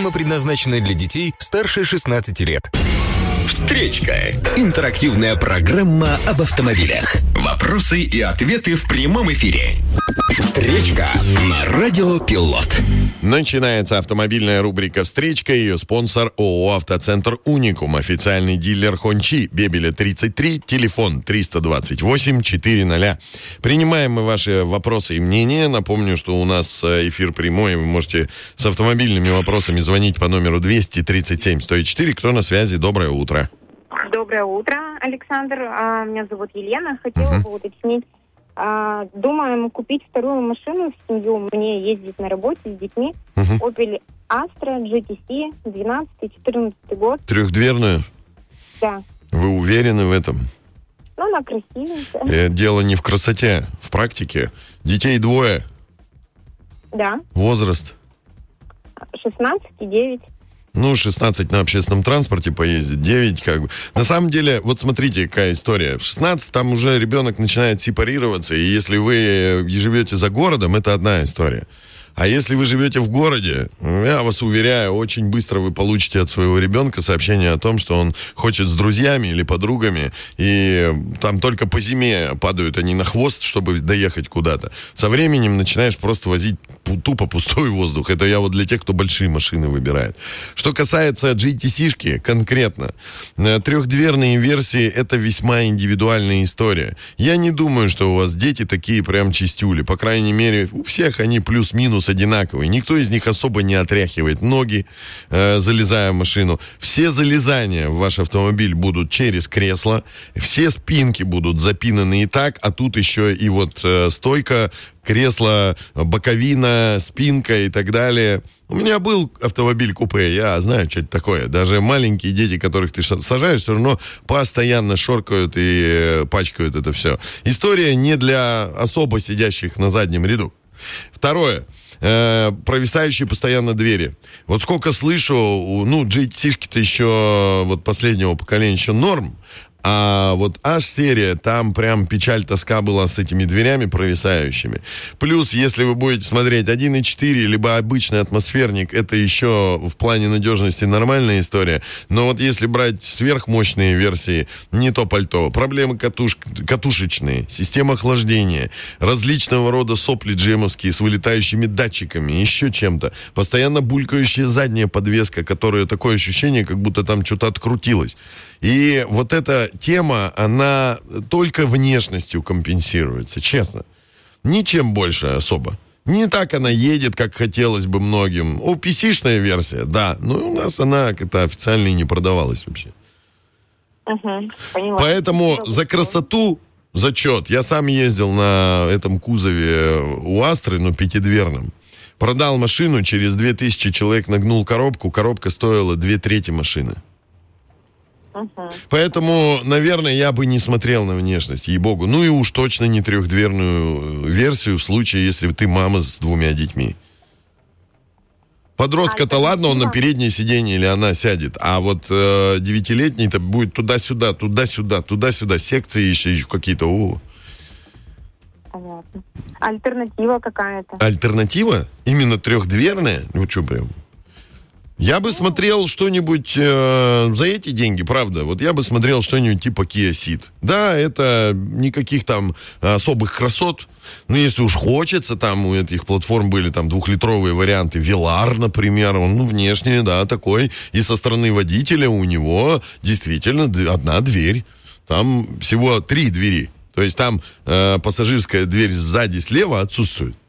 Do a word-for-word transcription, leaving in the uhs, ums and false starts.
Программа предназначена для детей старше шестнадцати лет. Встречка. Интерактивная программа об автомобилях. Вопросы и ответы в прямом эфире. Встречка на Радио Пилот. Начинается автомобильная рубрика «Встречка». Ее спонсор ООО «Автоцентр Уникум». Официальный дилер Хончи. Бебеля тридцать три. Телефон триста двадцать восемь четыреста. Принимаем мы ваши вопросы и мнения. Напомню, что у нас эфир прямой. Вы можете с автомобильными вопросами звонить по номеру двести тридцать семь сто четыре. Кто на связи? Доброе утро. Доброе утро, Александр. А, меня зовут Елена. Хотела Uh-huh. бы уточнить. А, думаем купить вторую машину в семью. Мне ездить на работе с детьми. Uh-huh. Opel Astra джи ти си, двенадцатый-четырнадцатый год. Трехдверную? Да. Вы уверены в этом? Ну, она красивенькая. Э, Дело не в красоте, в практике. Детей двое. Да. Возраст? шестнадцать и девять. Ну, шестнадцать на общественном транспорте поездить, девять как бы. На самом деле, вот смотрите, какая история. В шестнадцать там уже ребенок начинает сепарироваться, и если вы живете за городом, это одна история. А если вы живете в городе, я вас уверяю, очень быстро вы получите от своего ребенка сообщение о том, что он хочет с друзьями или подругами, и там только по зиме падают они на хвост, чтобы доехать куда-то. Со временем начинаешь просто возить тупо пустой воздух. Это я вот для тех, кто большие машины выбирает. Что касается джи ти си-шки конкретно, трехдверные версии — это весьма индивидуальная история. Я не думаю, что у вас дети такие прям чистюли. По крайней мере, у всех они плюс-минус одинаковые. Никто из них особо не отряхивает ноги, э, залезая в машину. Все залезания в ваш автомобиль будут через кресло. Все спинки будут запинаны и так, а тут еще и вот э, стойка, кресло, боковина, спинка и так далее. У меня был автомобиль-купе, я знаю, что это такое. Даже маленькие дети, которых ты сажаешь, все равно постоянно шоркают и пачкают это все. История не для особо сидящих на заднем ряду. Второе. Э, провисающие постоянно двери. Вот сколько слышу, ну, джи ти си-шки-то еще вот последнего поколения еще норм, а вот H-серия, там прям печаль, тоска была с этими дверями провисающими. Плюс, если вы будете смотреть один и четыре, либо обычный атмосферник, это еще в плане надежности нормальная история. Но вот если брать сверхмощные версии, не то пальто. Проблемы катуш... катушечные, система охлаждения, различного рода сопли джемовские с вылетающими датчиками, еще чем-то. Постоянно булькающая задняя подвеска, которая такое ощущение, как будто там что-то открутилось. И вот эта тема, она только внешностью компенсируется, честно. Ничем больше особо. Не так она едет, как хотелось бы многим. о пи си-шная версия, да, но у нас она как-то официально и не продавалась вообще. Угу, поняла. Поэтому за красоту зачет. Я сам ездил на этом кузове у Астры, но пятидверном. Продал машину, через две тысячи человек нагнул коробку, коробка стоила две трети машины. Uh-huh. Поэтому, наверное, я бы не смотрел на внешность, ей-богу. Ну и уж точно не трехдверную версию в случае, если ты мама с двумя детьми. Подростка-то, ладно, он на переднее сиденье или она сядет, а вот э, девятилетний-то будет туда-сюда, туда-сюда, туда-сюда, секции еще, еще какие-то. О. Понятно. Альтернатива какая-то? Альтернатива? Именно трехдверная? Ну что прям... Я бы смотрел что-нибудь э, за эти деньги, правда. Вот я бы смотрел что-нибудь типа Kia Ceed. Да, это никаких там особых красот. Но если уж хочется, там у этих платформ были там двухлитровые варианты. Velar, например, он ну, внешне, да, такой. И со стороны водителя у него действительно одна дверь. Там всего три двери. То есть там э, пассажирская дверь сзади слева отсутствует.